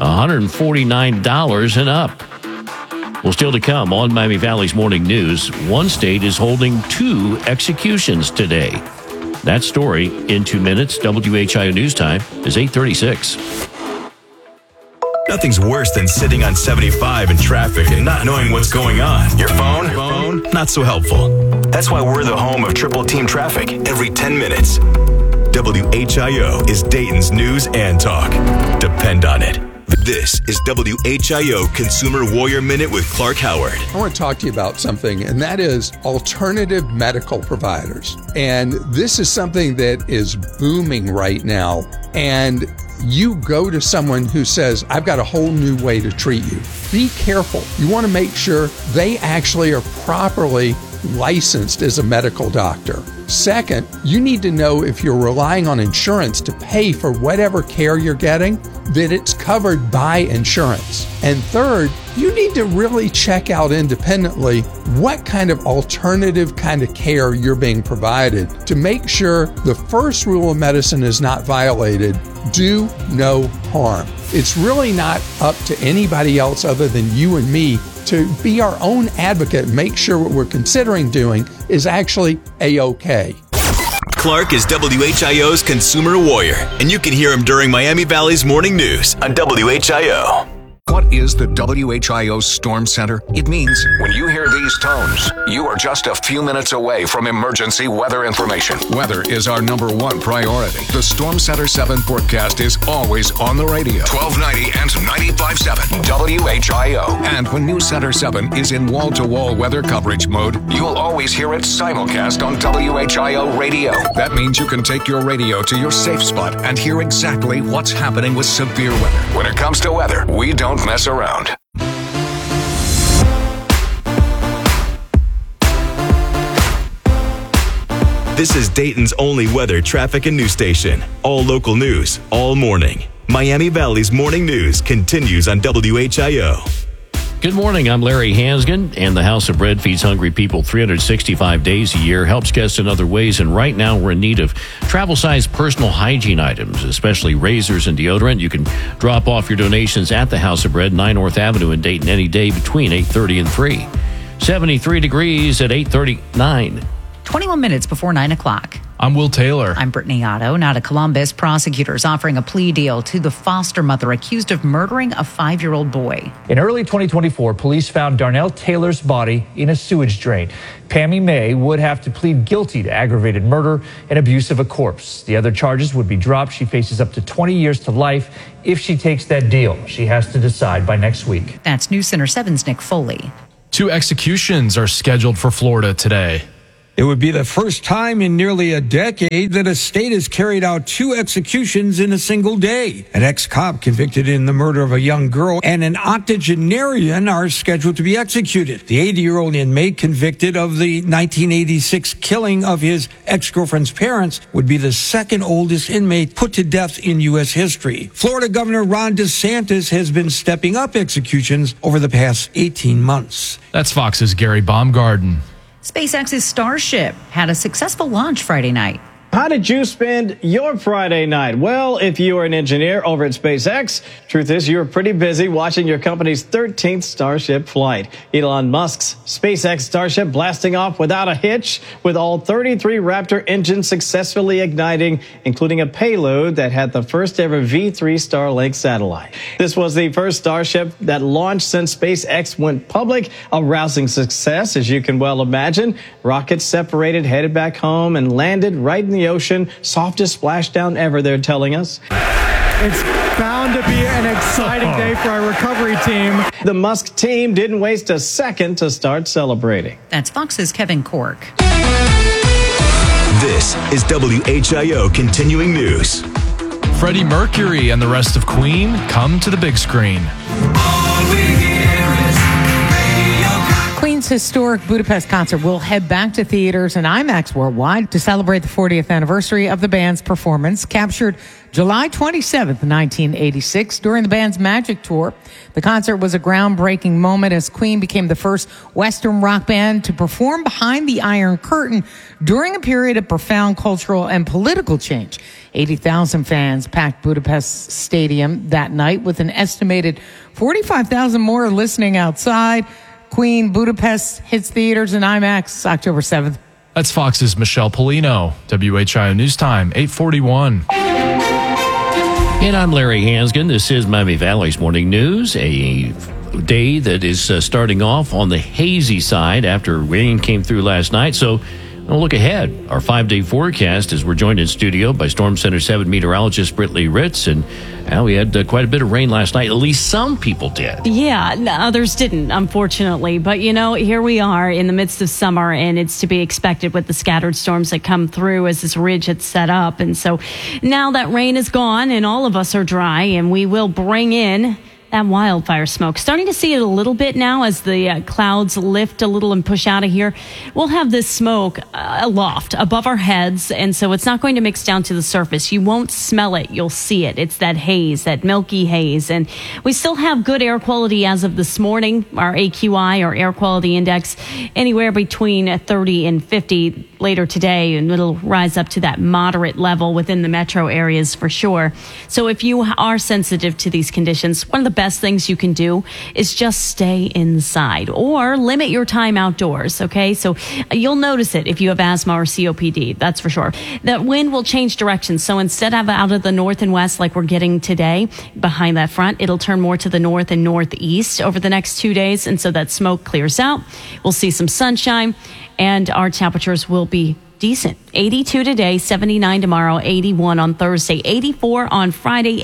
$149 and up. Well, still to come on Miami Valley's Morning News, one state is holding 2 executions today. That story in 2 minutes. WHIO News Time is 8:36. Nothing's worse than sitting on 75 in traffic and not knowing what's going on. Your phone? Not so helpful. That's why we're the home of Triple Team Traffic every 10 minutes. WHIO is Dayton's news and talk. Depend on it. This is WHIO Consumer Warrior Minute with Clark Howard. I want to talk to you about something, and that is alternative medical providers. And this is something that is booming right now. And you go to someone who says, I've got a whole new way to treat you. Be careful. You want to make sure they actually are properly licensed as a medical doctor. Second, you need to know if you're relying on insurance to pay for whatever care you're getting, that it's covered by insurance. And third, you need to really check out independently what kind of alternative kind of care you're being provided to make sure the first rule of medicine is not violated. Do no harm. It's really not up to anybody else other than you and me to be our own advocate and make sure what we're considering doing is actually A-OK. Clark is WHIO's Consumer Warrior, and you can hear him during Miami Valley's Morning News on WHIO. What is the WHIO Storm Center? It means when you hear these tones, you are just a few minutes away from emergency weather information. Weather is our #1 priority. The Storm Center 7 forecast is always on the radio. 1290 and 95.7 WHIO. And when News Center 7 is in wall-to-wall weather coverage mode, you'll always hear it simulcast on WHIO radio. That means you can take your radio to your safe spot and hear exactly what's happening with severe weather. When it comes to weather, we don't mess around. This is Dayton's only weather, traffic, and news station. All local news, all morning. Miami Valley's Morning News continues on WHIO. Good morning. I'm Larry Hansgen, and the House of Bread feeds hungry people 365 days a year, helps guests in other ways, and right now we're in need of travel-sized personal hygiene items, especially razors and deodorant. You can drop off your donations at the House of Bread, 9 North Avenue in Dayton, any day between 8:30 and 3. 73 degrees at 8:39. 21 minutes before 9 o'clock. I'm Will Taylor. I'm Brittany Otto. Now to Columbus, prosecutors offering a plea deal to the foster mother accused of murdering a 5-year-old boy. In early 2024, police found Darnell Taylor's body in a sewage drain. Pammy May would have to plead guilty to aggravated murder and abuse of a corpse. The other charges would be dropped. She faces up to 20 years to life if she takes that deal. She has to decide by next week. That's News Center 7's Nick Foley. 2 executions are scheduled for Florida today. It would be the first time in nearly a decade that a state has carried out 2 executions in a single day. An ex-cop convicted in the murder of a young girl and an octogenarian are scheduled to be executed. The 80-year-old inmate convicted of the 1986 killing of his ex-girlfriend's parents would be the second oldest inmate put to death in U.S. history. Florida Governor Ron DeSantis has been stepping up executions over the past 18 months. That's Fox's Gary Baumgarten. SpaceX's Starship had a successful launch Friday night. How did you spend your Friday night? Well, if you are an engineer over at SpaceX, truth is you were pretty busy watching your company's 13th Starship flight. Elon Musk's SpaceX Starship blasting off without a hitch, with all 33 Raptor engines successfully igniting, including a payload that had the first ever V3 Starlink satellite. This was the first Starship that launched since SpaceX went public, a rousing success, as you can well imagine. Rockets separated, headed back home, and landed right in the ocean. Softest splashdown ever, they're telling us. It's bound to be an exciting day for our recovery team. The Musk team didn't waste a second to start celebrating. That's Fox's Kevin Cork. This is WHIO Continuing News. Freddie Mercury and the rest of Queen come to the big screen. Queen's historic Budapest concert will head back to theaters and IMAX worldwide to celebrate the 40th anniversary of the band's performance, captured July 27th, 1986, during the band's Magic Tour. The concert was a groundbreaking moment as Queen became the first Western rock band to perform behind the Iron Curtain during a period of profound cultural and political change. 80,000 fans packed Budapest Stadium that night, with an estimated 45,000 more listening outside. Queen Budapest hits theaters and IMAX October 7th. That's Fox's Michelle Polino. WHIO News Time, 8:41. And I'm Larry Hansgen. This is Miami Valley's Morning News, a day that is starting off on the hazy side after rain came through last night. So we'll look ahead. Our 5-day forecast, as we're joined in studio by Storm Center 7 meteorologist Brittany Ritz. And we had quite a bit of rain last night. At least some people did. Yeah, others didn't, unfortunately. But, here we are in the midst of summer, and it's to be expected with the scattered storms that come through as this ridge had set up. And so now that rain is gone and all of us are dry, and we will bring in that wildfire smoke. Starting to see it a little bit now as the clouds lift a little and push out of here. We'll have this smoke aloft above our heads, and so it's not going to mix down to the surface. You won't smell it. You'll see it. It's that haze, that milky haze. And we still have good air quality as of this morning. Our AQI, our air quality index, anywhere between 30 and 50 later today, and it'll rise up to that moderate level within the metro areas for sure. So if you are sensitive to these conditions, one of the best things you can do is just stay inside or limit your time outdoors. Okay, so you'll notice it if you have asthma or COPD, that's for sure. That wind will change direction. So instead of out of the north and west like we're getting today behind that front, it'll turn more to the north and northeast over the next 2 days. And so that smoke clears out. We'll see some sunshine, and our temperatures will be decent. 82 today, 79 tomorrow, 81 on Thursday, 84 on Friday,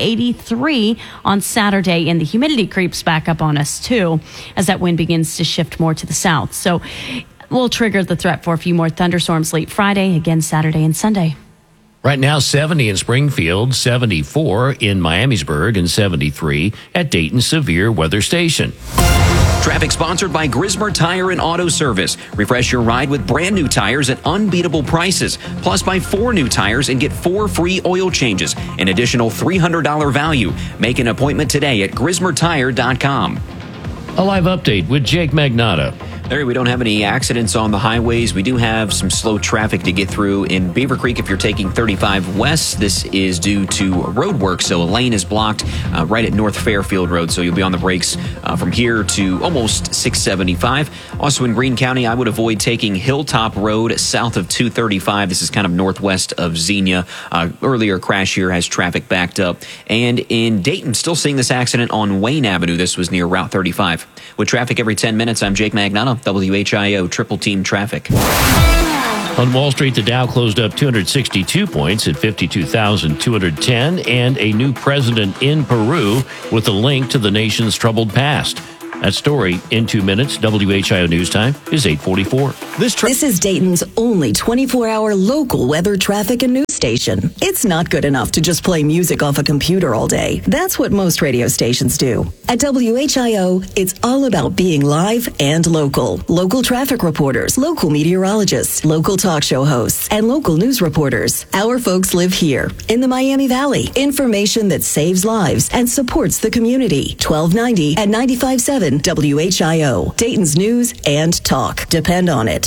83 on Saturday, and the humidity creeps back up on us too as that wind begins to shift more to the south. So we'll trigger the threat for a few more thunderstorms late Friday, again Saturday and Sunday. Right now, 70 in Springfield, 74 in Miamisburg, and 73 at Dayton Severe Weather Station. Traffic sponsored by Grismer Tire and Auto Service. Refresh your ride with brand new tires at unbeatable prices. Plus, buy 4 new tires and get 4 free oil changes. An additional $300 value. Make an appointment today at GrismerTire.com. A live update with Jake Magnotta. Larry, we don't have any accidents on the highways. We do have some slow traffic to get through in Beaver Creek if you're taking 35 west. This is due to road work, so a lane is blocked right at North Fairfield Road, so you'll be on the brakes from here to almost 675. Also in Greene County, I would avoid taking Hilltop Road south of 235. This is kind of northwest of Xenia. Earlier crash here has traffic backed up. And in Dayton, still seeing this accident on Wayne Avenue. This was near Route 35. With traffic every 10 minutes, I'm Jake Magnotta, WHIO Triple Team Traffic. On Wall Street, the Dow closed up 262 points at 52,210, and a new president in Peru with a link to the nation's troubled past. That story in 2 minutes. WHIO News Time is 8:44. This is Dayton's only 24-hour local weather, traffic, and news station. It's not good enough to just play music off a computer all day. That's what most radio stations do. At WHIO, it's all about being live and local. Local traffic reporters, local meteorologists, local talk show hosts, and local news reporters. Our folks live here in the Miami Valley. Information that saves lives and supports the community. 1290 at 95.7 WHIO. Dayton's news and talk. Depend on it.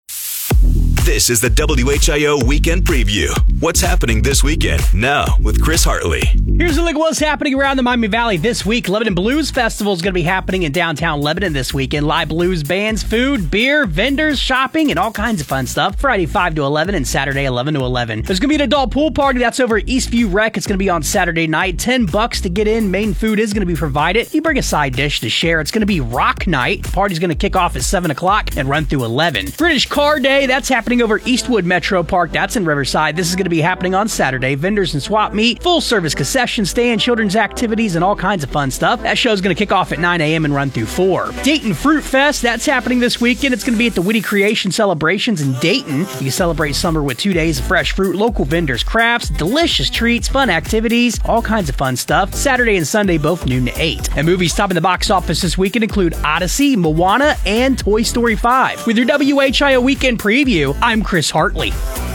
This is the WHIO Weekend Preview. What's happening this weekend? Now with Chris Hartley. Here's a look at what's happening around the Miami Valley this week. Lebanon Blues Festival is going to be happening in downtown Lebanon this weekend. Live blues bands, food, beer, vendors, shopping, and all kinds of fun stuff. Friday 5 to 11 and Saturday 11 to 11. There's going to be an adult pool party that's over at Eastview Rec. It's going to be on Saturday night. $10 to get in. Main food is going to be provided. You bring a side dish to share. It's going to be rock night. The party's going to kick off at 7 o'clock and run through 11. British Car Day, that's happening over Eastwood Metro Park. That's in Riverside. This is going to be happening on Saturday. Vendors and swap meet, full service concession stand, children's activities, and all kinds of fun stuff. That show's going to kick off at 9 a.m. and run through 4. Dayton Fruit Fest, that's happening this weekend. It's going to be at the Witty Creation Celebrations in Dayton. You can celebrate summer with 2 days of fresh fruit, local vendors, crafts, delicious treats, fun activities, all kinds of fun stuff. Saturday and Sunday, both noon to 8. And movies topping the box office this weekend include Odyssey, Moana, and Toy Story 5. With your WHIO Weekend Preview, I'm Chris Hartley.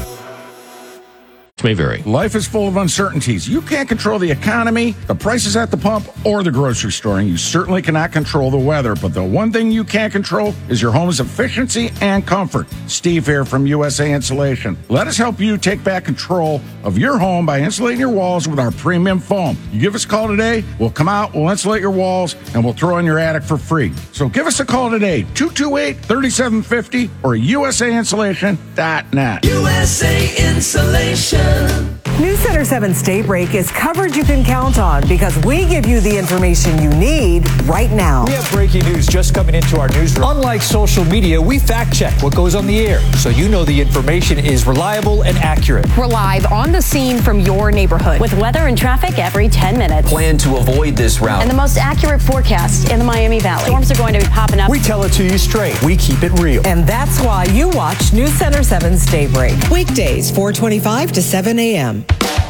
May vary. Life is full of uncertainties. You can't control the economy, the prices at the pump, or the grocery store, and you certainly cannot control the weather. But the one thing you can control is your home's efficiency and comfort. Steve here from USA Insulation. Let us help you take back control of your home by insulating your walls with our premium foam. You give us a call today, we'll come out, we'll insulate your walls, and we'll throw in your attic for free. So give us a call today, 228-3750 or usainsulation.net. USA Insulation. News Center 7's Daybreak is coverage you can count on because we give you the information you need right now. We have breaking news just coming into our newsroom. Unlike social media, we fact check what goes on the air so you know the information is reliable and accurate. We're live on the scene from your neighborhood with weather and traffic every 10 minutes. Plan to avoid this route. And the most accurate forecast in the Miami Valley. Storms are going to be popping up. We tell it to you straight. We keep it real. And that's why you watch News Center 7's Daybreak. Weekdays, 4:25 to 7 a.m.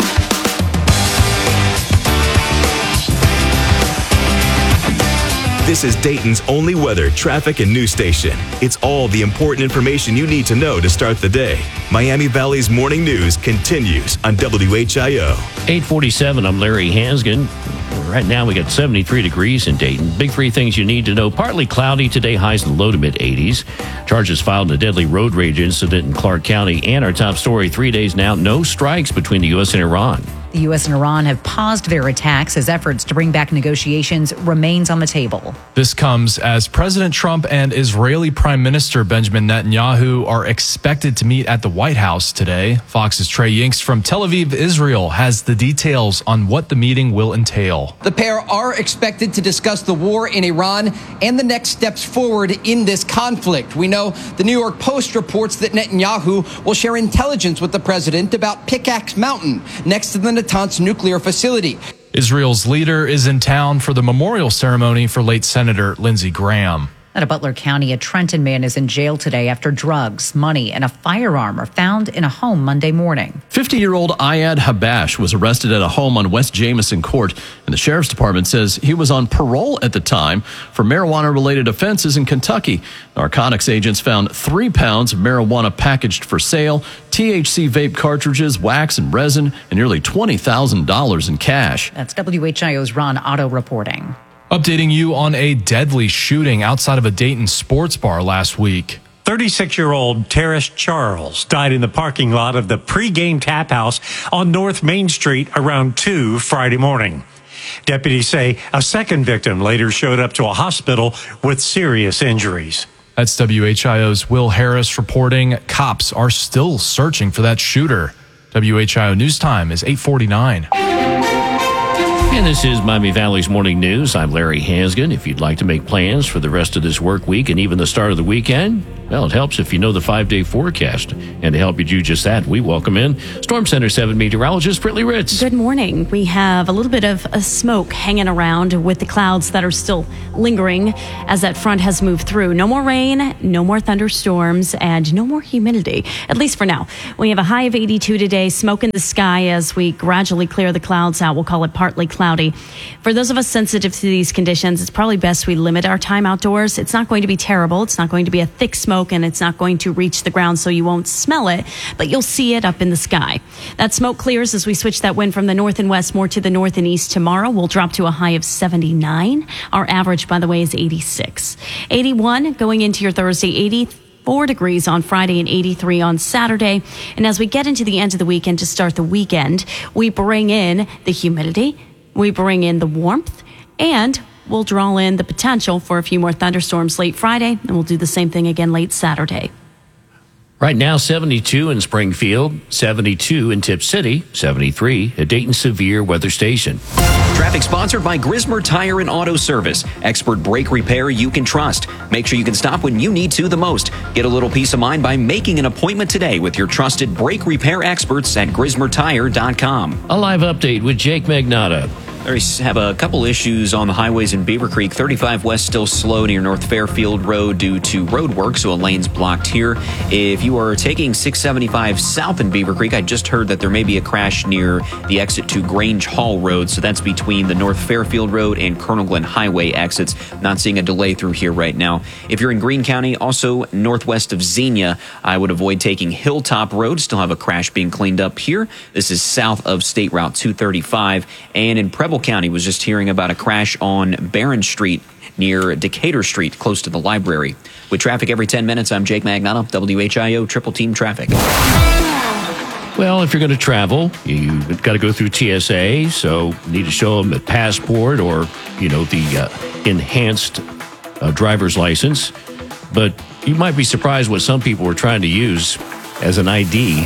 This is Dayton's only weather, traffic, and news station. It's all the important information you need to know to start the day. Miami Valley's morning news continues on WHIO. 8:47, I'm Larry Hansgen. Right now we got 73 degrees in Dayton. Big three things you need to know. Partly cloudy today, highs in the low to mid 80s. Charges filed in a deadly road rage incident in Clark County. And our top story, 3 days now, no strikes between the U.S. and Iran. The U.S. and Iran have paused their attacks as efforts to bring back negotiations remains on the table. This comes as President Trump and Israeli Prime Minister Benjamin Netanyahu are expected to meet at the White House today. Fox's Trey Yinks from Tel Aviv, Israel, has the details on what the meeting will entail. The pair are expected to discuss the war in Iran and the next steps forward in this conflict. We know the New York Post reports that Netanyahu will share intelligence with the president about Pickaxe Mountain, next to the Natanz nuclear facility. Israel's leader is in town for the memorial ceremony for late Senator Lindsey Graham. Out of Butler County, a Trenton man is in jail today after drugs, money, and a firearm are found in a home Monday morning. 50-year-old Ayad Habash was arrested at a home on West Jamison Court, and the sheriff's department says he was on parole at the time for marijuana-related offenses in Kentucky. Narcotics agents found 3 pounds of marijuana packaged for sale, THC vape cartridges, wax and resin, and nearly $20,000 in cash. That's WHIO's Ron Otto reporting. Updating you on a deadly shooting outside of a Dayton sports bar last week. 36-year-old Terrace Charles died in the parking lot of the pregame tap house on North Main Street around 2 Friday morning. Deputies say a second victim later showed up to a hospital with serious injuries. That's WHIO's Will Harris reporting cops are still searching for that shooter. WHIO News Time is 8:49. And this is Miami Valley's Morning News. I'm Larry Hansgen. If you'd like to make plans for the rest of this work week and even the start of the weekend, well, it helps if you know the 5-day forecast. And to help you do just that, we welcome in Storm Center 7 meteorologist Brittany Ritz. Good morning. We have a little bit of a smoke hanging around with the clouds that are still lingering as that front has moved through. No more rain, no more thunderstorms, and no more humidity, at least for now. We have a high of 82 today, smoke in the sky as we gradually clear the clouds out. We'll call it partly cloudy. For those of us sensitive to these conditions, it's probably best we limit our time outdoors. It's not going to be terrible. It's not going to be a thick smoke, and it's not going to reach the ground so you won't smell it, but you'll see it up in the sky. That smoke clears as we switch that wind from the north and west more to the north and east tomorrow. We'll drop to a high of 79. Our average, by the way, is 86. 81 going into your Thursday, 84 degrees on Friday and 83 on Saturday. And as we get into the end of the weekend to start the weekend, we bring in the humidity, we bring in the warmth, and we'll draw in the potential for a few more thunderstorms late Friday, and we'll do the same thing again late Saturday. Right now, 72 in Springfield, 72 in Tip City, 73 at Dayton Severe Weather Station. Traffic sponsored by Grismer Tire and Auto Service. Expert brake repair you can trust. Make sure you can stop when you need to the most. Get a little peace of mind by making an appointment today with your trusted brake repair experts at GrismerTire.com. A live update with Jake Magnotta. We have a couple issues on the highways in Beaver Creek. 35 West still slow near North Fairfield Road due to road work, so a lane's blocked here. If you are taking 675 south in Beaver Creek, I just heard that there may be a crash near the exit to Grange Hall Road, so that's between the North Fairfield Road and Colonel Glenn Highway exits. Not seeing a delay through here right now. If you're in Greene County, also northwest of Xenia, I would avoid taking Hilltop Road. Still have a crash being cleaned up here. This is south of State Route 235. And in Preble County, was just hearing about a crash on Barron Street near Decatur Street, close to the library. With traffic every 10 minutes, I'm Jake Magnotta, WHIO Triple Team Traffic. Well, if you're going to travel, you've got to go through TSA, so you need to show them a passport or, the enhanced driver's license. But you might be surprised what some people were trying to use as an ID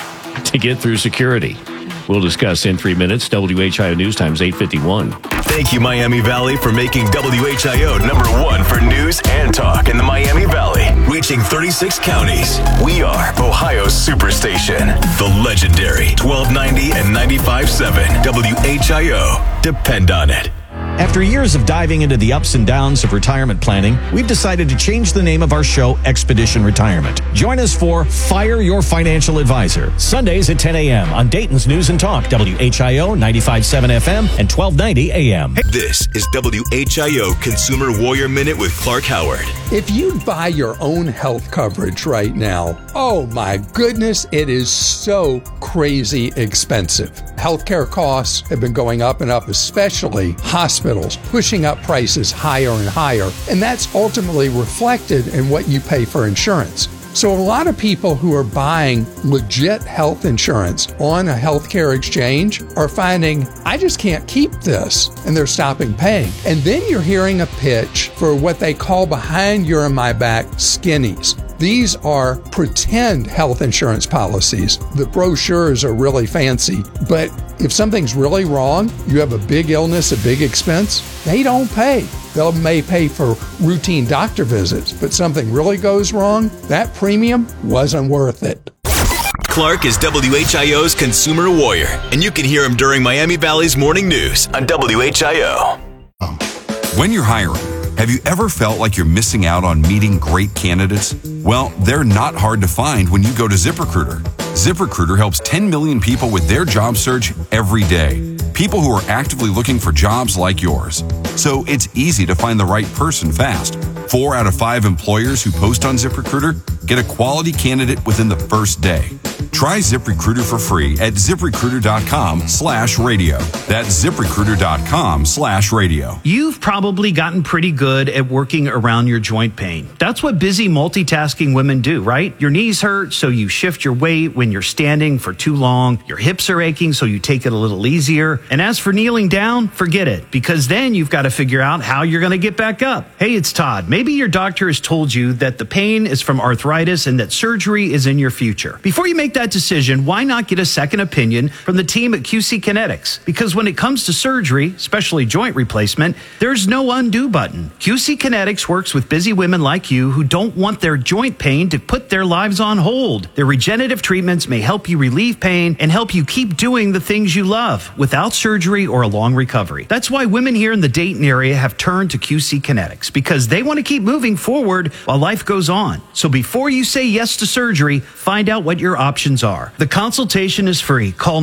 to get through security. We'll discuss in 3 minutes. WHIO News Time's 8:51. Thank you, Miami Valley, for making WHIO #1 for news and talk in the Miami Valley. Reaching 36 counties. We are Ohio's Superstation. The legendary 1290 and 95.7 WHIO. Depend on it. After years of diving into the ups and downs of retirement planning, we've decided to change the name of our show, Expedition Retirement. Join us for Fire Your Financial Advisor, Sundays at 10 a.m. on Dayton's News and Talk, WHIO 95.7 FM and 1290 AM. This is WHIO Consumer Warrior Minute with Clark Howard. If you buy your own health coverage right now, oh my goodness, it is so crazy expensive. Healthcare costs have been going up and up, especially hospitals, pushing up prices higher and higher, and that's ultimately reflected in what you pay for insurance. So a lot of people who are buying legit health insurance on a healthcare exchange are finding, I just can't keep this, and they're stopping paying. And then you're hearing a pitch for what they call behind your and my back skinnies. These are pretend health insurance policies. The brochures are really fancy, but if something's really wrong, you have a big illness, a big expense, they don't pay. They may pay for routine doctor visits, but something really goes wrong, that premium wasn't worth it. Clark is WHIO's Consumer Warrior, and you can hear him during Miami Valley's Morning News on WHIO. When you're hiring, have you ever felt like you're missing out on meeting great candidates? Well, they're not hard to find when you go to ZipRecruiter. ZipRecruiter helps 10 million people with their job search every day. People who are actively looking for jobs like yours. So it's easy to find the right person fast. 4 out of 5 employers who post on ZipRecruiter get a quality candidate within the first day. Try ZipRecruiter for free at ZipRecruiter.com/radio. That's ZipRecruiter.com/radio. You've probably gotten pretty good at working around your joint pain. That's what busy multitasking women do, right? Your knees hurt, so you shift your weight when you're standing for too long. Your hips are aching, so you take it a little easier. And as for kneeling down, forget it, because then you've got to figure out how you're going to get back up. Hey, it's Todd. Maybe your doctor has told you that the pain is from arthritis and that surgery is in your future. Before you make that decision, why not get a second opinion from the team at QC Kinetics? Because when it comes to surgery, especially joint replacement, there's no undo button. QC Kinetics works with busy women like you who don't want their joint pain to put their lives on hold. Their regenerative treatments may help you relieve pain and help you keep doing the things you love without surgery or a long recovery. That's why women here in the Dayton area have turned to QC Kinetics, because they want to keep moving forward while life goes on. So before you say yes to surgery, find out what your options are. The consultation is free. Call